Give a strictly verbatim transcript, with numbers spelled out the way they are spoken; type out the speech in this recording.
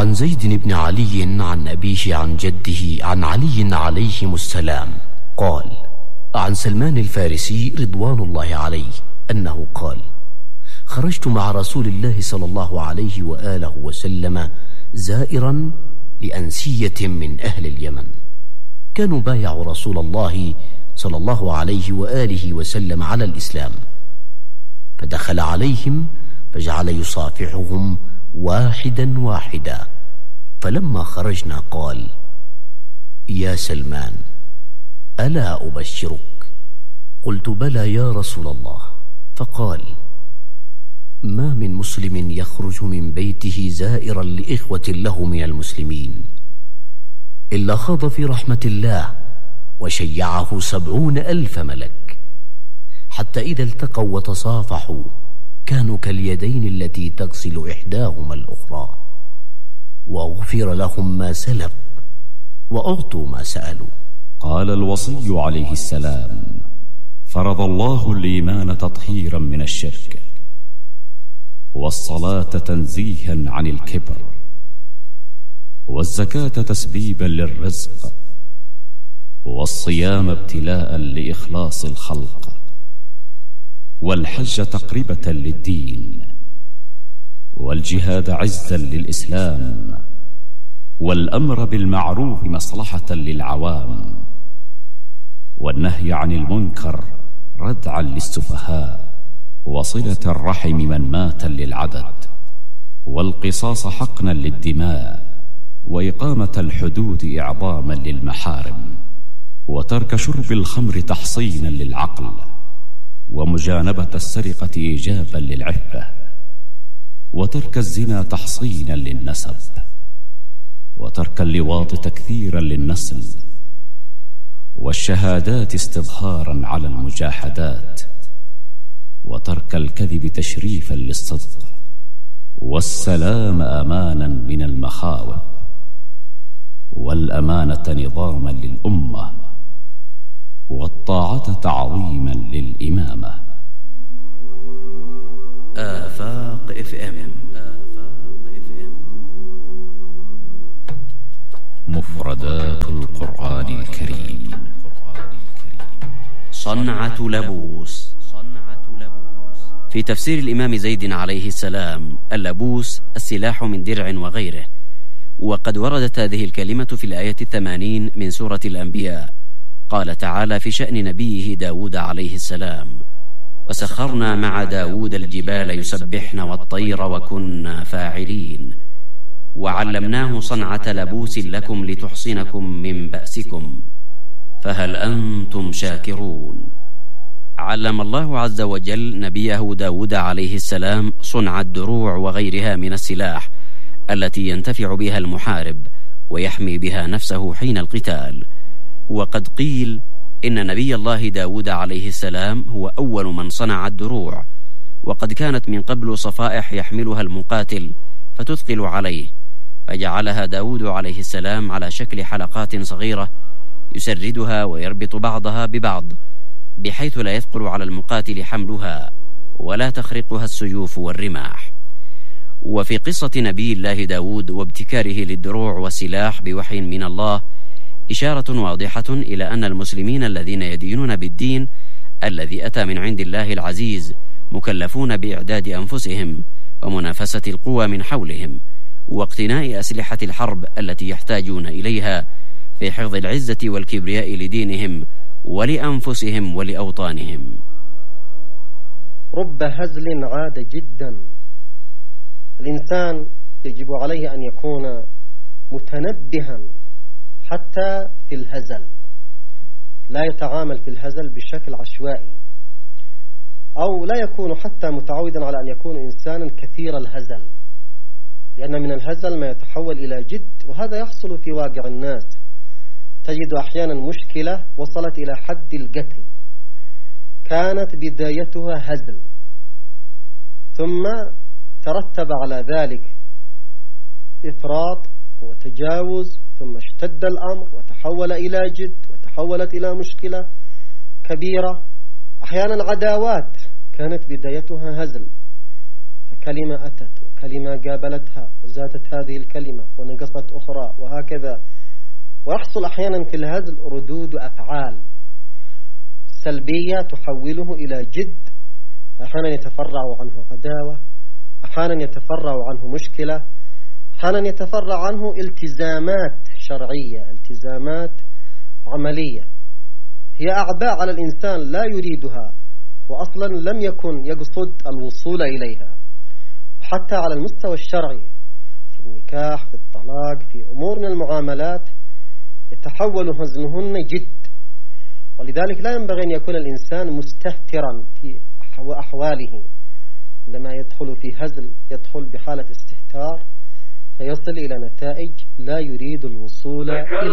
وعن زيد بن علي عن أبيه عن جده عن علي عليهم السلام قال: عن سلمان الفارسي رضوان الله عليه أنه قال: خرجت مع رسول الله صلى الله عليه وآله وسلم زائرا لأنسية من أهل اليمن، كانوا بايعوا رسول الله صلى الله عليه وآله وسلم على الإسلام، فدخل عليهم فجعل يصافحهم واحدا واحدا، فلما خرجنا قال: يا سلمان، ألا أبشرك؟ قلت: بلى يا رسول الله. فقال: ما من مسلم يخرج من بيته زائرا لإخوة له من المسلمين إلا خاض في رحمة الله وشيعه سبعون ألف ملك، حتى إذا التقوا وتصافحوا كانوا كاليدين التي تغسل إحداهما الأخرى، وغفر لهم ما سلف وأعطوا ما سألوا. قال الوصي عليه السلام: فرض الله الإيمان تطهيرا من الشرك، والصلاة تنزيها عن الكبر، والزكاة تسبيبا للرزق، والصيام ابتلاء لإخلاص الخلق، والحج تقربة للدين، والجهاد عزا للإسلام، والأمر بالمعروف مصلحة للعوام، والنهي عن المنكر ردعا للسفهاء، وصلة الرحم من مات للعدد، والقصاص حقنا للدماء، وإقامة الحدود إعظاما للمحارم، وترك شرب الخمر تحصينا للعقل، ومجانبة السرقة إيجابا للعفة، وترك الزنا تحصينا للنسب، وترك اللواط تكثيرا للنسل، والشهادات استظهارا على المجاحدات، وترك الكذب تشريفا للصدق، والسلام أمانا من المخاوف، والأمانة نظاما للأمة، والطاعة تعظيما للإمامة. آفاق اف ام. مفردات القرآن الكريم. صنعة لبوس. في تفسير الإمام زيد عليه السلام، اللبوس السلاح من درع وغيره، وقد وردت هذه الكلمة في الآية الثمانين من سورة الأنبياء. قال تعالى في شأن نبيه داود عليه السلام: وسخرنا مع داود الجبال يسبحن والطير وكنا فاعلين، وعلمناه صنعة لبوس لكم لتحصنكم من بأسكم، فهل أنتم شاكرون؟ علم الله عز وجل نبيه داود عليه السلام صنع الدروع وغيرها من السلاح التي ينتفع بها المحارب ويحمي بها نفسه حين القتال. وقد قيل إن نبي الله داود عليه السلام هو أول من صنع الدروع، وقد كانت من قبل صفائح يحملها المقاتل فتثقل عليه، فجعلها داود عليه السلام على شكل حلقات صغيرة يسردها ويربط بعضها ببعض، بحيث لا يثقل على المقاتل حملها ولا تخرقها السيوف والرماح. وفي قصة نبي الله داود وابتكاره للدروع والسلاح بوحي من الله إشارة واضحة إلى أن المسلمين الذين يدينون بالدين الذي أتى من عند الله العزيز مكلفون بإعداد أنفسهم ومنافسة القوى من حولهم، واقتناء أسلحة الحرب التي يحتاجون إليها في حفظ العزة والكبرياء لدينهم ولأنفسهم ولأوطانهم. رب هزل عاد جدا. الإنسان يجب عليه أن يكون متنبها حتى في الهزل، لا يتعامل في الهزل بشكل عشوائي، أو لا يكون حتى متعودا على أن يكون إنسانا كثير الهزل، لأن من الهزل ما يتحول إلى جد، وهذا يحصل في واقع الناس. تجد أحيانا مشكلة وصلت إلى حد القتل، كانت بدايتها هزل، ثم ترتب على ذلك إفراط وتجاوز، ثم اشتد الأمر وتحول إلى جد، وتحولت إلى مشكلة كبيرة. أحيانا عداوات كانت بدايتها هزل، فكلمة أتت وكلمة قابلتها وزادت هذه الكلمة ونقصت أخرى وهكذا. ويحصل أحيانا في الهزل ردود أفعال سلبية تحوله إلى جد، أحيانا يتفرع عنه عداوة، أحيانا يتفرع عنه مشكلة، أحيانا يتفرع عنه التزامات شرعية، التزامات عملية هي أعباء على الإنسان لا يريدها وأصلا لم يكن يقصد الوصول إليها. حتى على المستوى الشرعي في النكاح، في الطلاق، في أمور من المعاملات يتحول هزلهن جد. ولذلك لا ينبغي أن يكون الإنسان مستهترا في أحواله، عندما يدخل في هزل يدخل بحالة استهتار فيصل إلى نتائج لا يريد الوصول إلى